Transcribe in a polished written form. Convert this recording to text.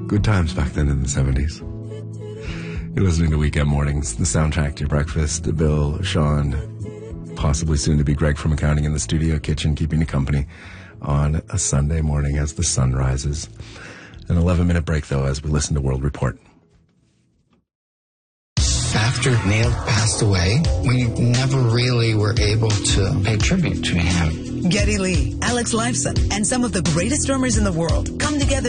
Good times back then in the 70s. You're listening to Weekend Mornings, the soundtrack to your breakfast. Bill, Sean, possibly soon to be Greg from accounting in the studio kitchen, keeping you company on a Sunday morning as the sun rises. An 11-minute break, though, as we listen to World Report. After Neil passed away, we never really were able to pay tribute to him. Geddy Lee, Alex Lifeson, and some of the greatest drummers in the world come together